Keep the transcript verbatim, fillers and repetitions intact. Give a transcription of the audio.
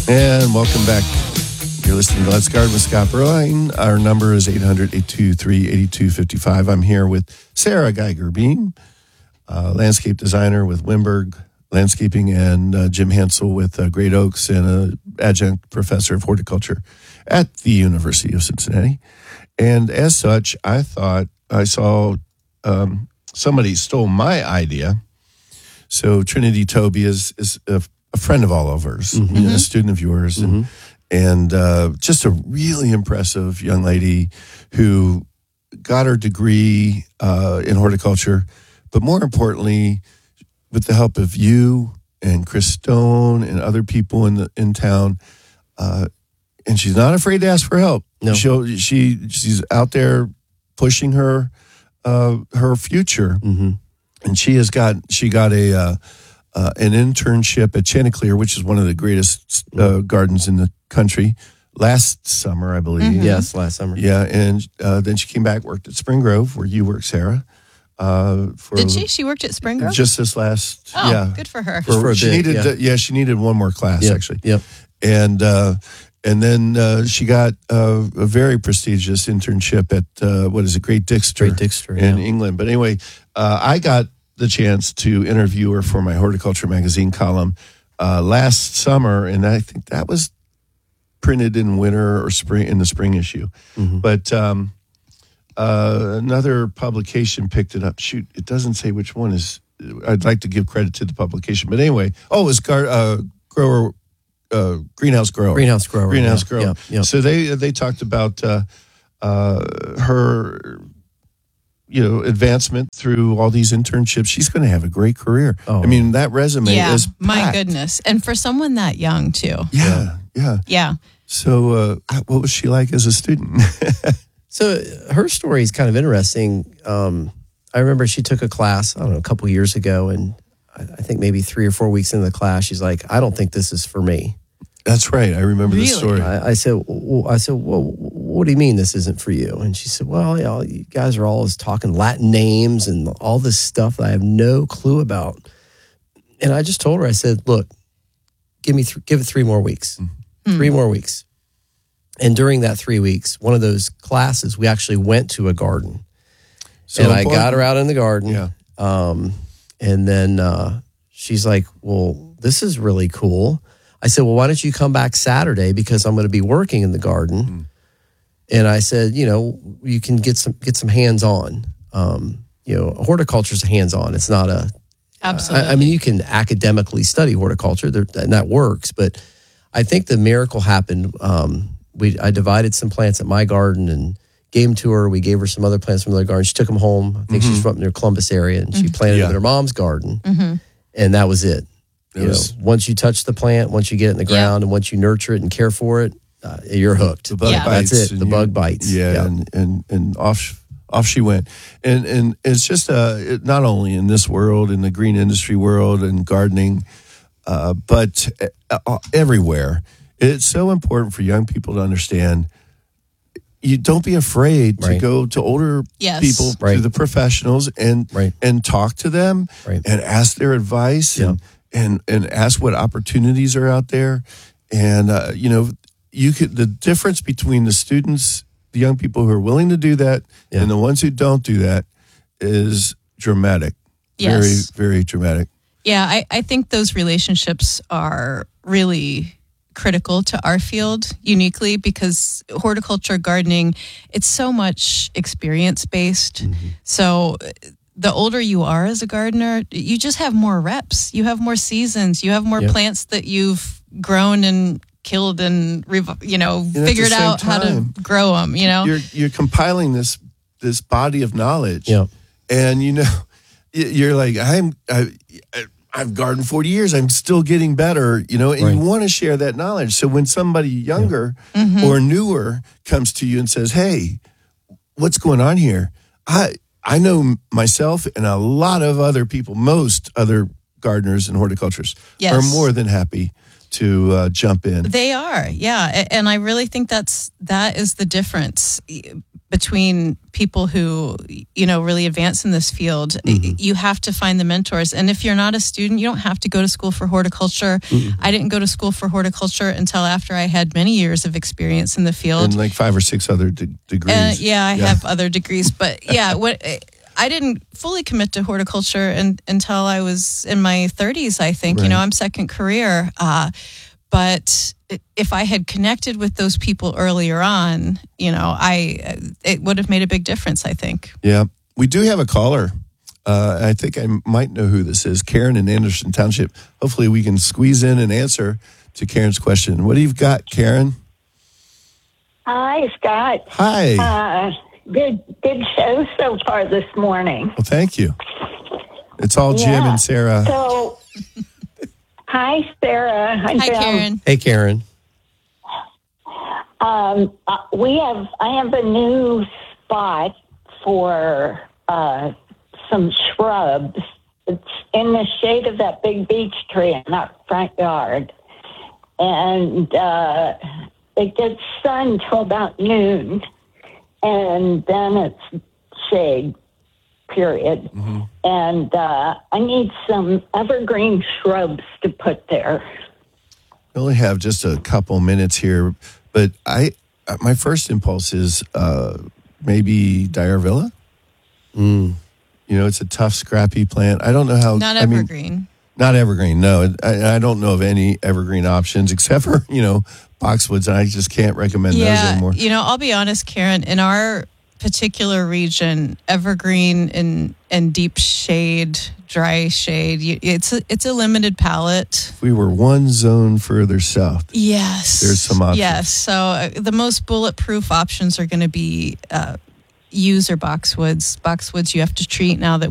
And welcome back. You're listening to Let's Garden with Scott Berline. Our number is eight hundred, eight two three, eight two five five. I'm here with Sarah Geiger-Beam, uh, landscape designer with Wimberg Landscaping, and uh, Jim Hansel with uh, Great Oaks, and an adjunct professor of horticulture at the University of Cincinnati. And as such, I thought I saw um, somebody stole my idea. So Trinity Toby is, is a, a friend of all of ours, mm-hmm. you know, a student of yours, mm-hmm. and, and uh, just a really impressive young lady who got her degree uh, in horticulture, but more importantly, with the help of you and Chris Stone and other people in the in town, uh, and she's not afraid to ask for help. No. She'll, she she's out there pushing her uh, her future, mm-hmm. and she has got she got a uh, uh, an internship at Chanticleer, which is one of the greatest uh, gardens in the country. Last summer, I believe. Mm-hmm. Yes, last summer. Yeah, and uh, then she came back, worked at Spring Grove, where you work, Sarah. Uh, for Did she? She worked at Spring Grove? Just this last, oh, yeah. good for her. For, for a she bit, needed, yeah. To, yeah, she needed one more class, yep. actually. Yep. And uh, and then uh, she got uh, a very prestigious internship at, uh, what is it, Great Dixter, Great Dixter in yeah. England. But anyway, uh, I got the chance to interview her for my Horticulture Magazine column uh, last summer, and I think that was printed in winter or spring, in the spring issue. Mm-hmm. But um, uh, another publication picked it up. Shoot, it doesn't say which one is. I'd like to give credit to the publication, but anyway, oh, it was Gar, uh, Grower, uh, Greenhouse Grower, Greenhouse Grower, Greenhouse yeah. Grower. Yeah. Yeah. So they they talked about uh, uh, her, you know, advancement through all these internships. She's going to have a great career. Oh. I mean, that resume yeah, is my packed. goodness. And for someone that young, too. Yeah, yeah. Yeah. So, uh, what was she like as a student? So her story is kind of interesting. Um, I remember she took a class, I don't know, a couple years ago, and I, I think maybe three or four weeks into the class, she's like, I don't think this is for me. That's right. I remember Really? the story. I, I said, well, I said, well, what do you mean this isn't for you? And she said, well, you know, you guys are always talking Latin names and all this stuff that I have no clue about. And I just told her, I said, look, give me, th- give it three more weeks, mm-hmm. three more weeks. And during that three weeks, one of those classes, we actually went to a garden. So and important. I got her out in the garden. Yeah. Um, and then uh, she's like, well, this is really cool. I said, well, why don't you come back Saturday, because I'm going to be working in the garden. Mm. And I said, you know, you can get some get some hands-on. Um, you know, horticulture is hands-on. It's not a... Absolutely. I, I mean, you can academically study horticulture, there, and that works. But I think the miracle happened. Um, we I divided some plants at my garden and gave them to her. We gave her some other plants from the garden. She took them home. I think mm-hmm. she's from near Columbus area, and she mm-hmm. planted yeah. them in her mom's garden. Mm-hmm. And that was it. It you was, know, once you touch the plant, once you get it in the ground, yeah. and once you nurture it and care for it, uh, you're hooked. The bug yeah. bites. That's it. The you, bug bites. Yeah, yeah. And, and and off off she went. And and it's just uh, it, not only in this world, in the green industry world and gardening, uh, but uh, everywhere. It's so important for young people to understand. You don't be afraid right. to go to older yes. people, right. to the professionals, and right. and talk to them right. and ask their advice yeah. and, and and ask what opportunities are out there. And uh, you know, you could the difference between the students, the young people who are willing to do that, yeah. and the ones who don't do that is dramatic. Yes. Very, very dramatic. Yeah, I, I think those relationships are really critical to our field uniquely, because horticulture, gardening, it's so much experience based. Mm-hmm. So the older you are as a gardener, you just have more reps. You have more seasons. You have more yep. plants that you've grown and killed and, you know, and figured out time, how to grow them, you know? You're, you're compiling this this body of knowledge. Yeah. And, you know, you're like, I'm... I, I I've gardened forty years. I'm still getting better, you know, and right. you want to share that knowledge. So when somebody younger yeah. mm-hmm. or newer comes to you and says, hey, what's going on here? I I know myself and a lot of other people, most other gardeners and horticulturists yes. are more than happy to uh, jump in. They are, yeah. And I really think that's that is the difference. between people who, you know, really advance in this field. Mm-hmm. You have to find the mentors. And if you're not a student, you don't have to go to school for horticulture. Mm-hmm. I didn't go to school for horticulture until after I had many years of experience in the field. And like five or six other de- degrees. Uh, yeah, I have other degrees, but yeah, what I didn't fully commit to horticulture and, until I was in my thirties, I think. Right. You know, I'm second career. Uh, but if I had connected with those people earlier on, you know, I it would have made a big difference, I think. Yeah. We do have a caller. Uh, I think I might know who this is. Karen in Anderson Township. Hopefully we can squeeze in an answer to Karen's question. What do you got, Karen? Hi, Scott. Hi. Uh, good, good show so far this morning. Well, thank you. It's all Jim Yeah. and Sarah. So, hi, Sarah. Hi, Hi, Jim. Karen. Hey, Karen. Um, uh, we have. I have a new spot for uh, some shrubs. It's in the shade of that big beech tree in our front yard, and uh, it gets sun till about noon, and then it's shade. Period. Mm-hmm. And uh, I need some evergreen shrubs to put there. We only have just a couple minutes here, but I my first impulse is uh, maybe Dyervilla. Mm. You know, it's a tough, scrappy plant. I don't know how. Not I mean, evergreen. not evergreen. No, I, I don't know of any evergreen options except for you know boxwoods, and I just can't recommend those Yeah, anymore. you know, I'll be honest, Karen, in our particular region, evergreen and and deep shade, dry shade, you, it's a, it's a limited palette. If we were one zone further south, Yes, There's some options. Yes, so uh, the most bulletproof options are going to be uh, yews or boxwoods. Boxwoods you have to treat now that